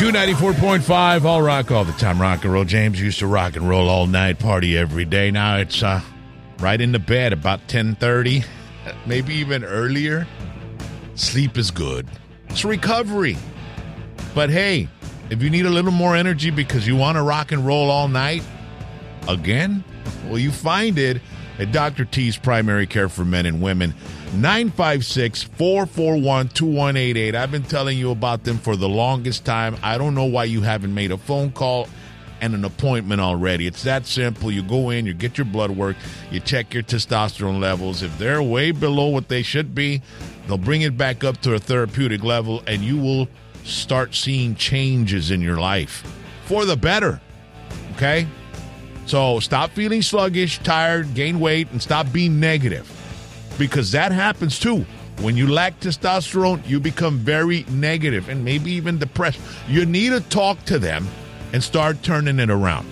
Q94.5, all rock all the time. Rock and roll. James used to rock and roll all night, party every day. Now it's right into bed about 10:30, maybe even earlier. Sleep is good. It's recovery. But hey, if you need a little more energy because you want to rock and roll all night, again, well, you find it at Dr. T's Primary Care for Men and Women, 956-441-2188. I've been telling you about them for the longest time. I don't know why you haven't made a phone call and an appointment already. It's that simple. You go in, you get your blood work, you check your testosterone levels. If they're way below what they should be, they'll bring it back up to a therapeutic level, and you will start seeing changes in your life for the better, okay? So stop feeling sluggish, tired, gain weight, and stop being negative, because that happens too. When you lack testosterone, you become very negative and maybe even depressed. You need to talk to them and start turning it around.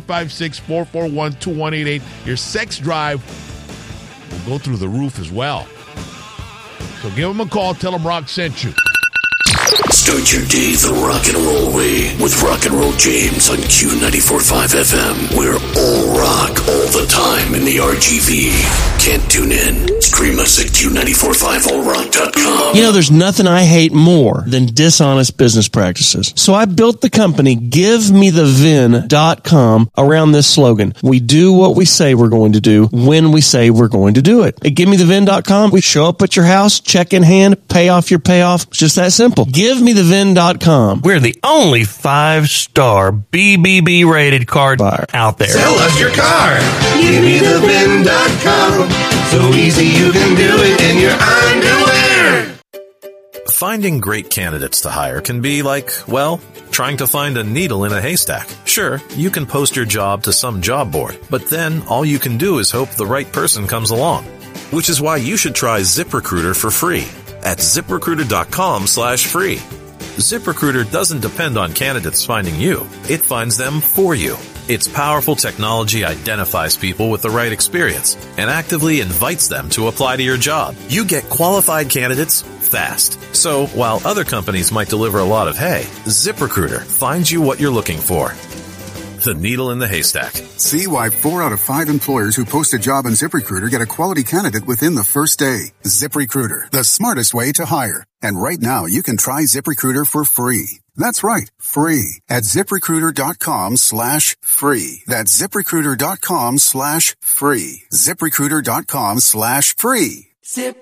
956-441-2188. Your sex drive will go through the roof as well. So give them a call. Tell them Rock sent you. Start your day the rock and roll way with Rock and Roll James on Q94.5 FM. We're all rock all the time in the RGV. Can't tune in? Stream us at Q945allrock.com. You know, there's nothing I hate more than dishonest business practices. So I built the company GiveMeTheVin.com around this slogan. We do what we say we're going to do when we say we're going to do it. At GiveMeTheVin.com, we show up at your house, check in hand, pay off your payoff. It's just that simple. GiveMeTheVin.com. We're the only 5-star BBB rated car buyer out there. Sell us your car. GiveMeTheVin.com. So easy you can do it in your underwear. Finding great candidates to hire can be like, well, trying to find a needle in a haystack. Sure, you can post your job to some job board, but then all you can do is hope the right person comes along. Which is why you should try ZipRecruiter for free at ZipRecruiter.com/free. ZipRecruiter doesn't depend on candidates finding you. It finds them for you. Its powerful technology identifies people with the right experience and actively invites them to apply to your job. You get qualified candidates fast. So while other companies might deliver a lot of hay, ZipRecruiter finds you what you're looking for. The needle in the haystack. See why 4 out of 5 employers who post a job on ZipRecruiter get a quality candidate within the first day. ZipRecruiter, the smartest way to hire. And right now, you can try ZipRecruiter for free. That's right, free at ZipRecruiter.com/free. That's ZipRecruiter.com/free. ZipRecruiter.com/free. Zip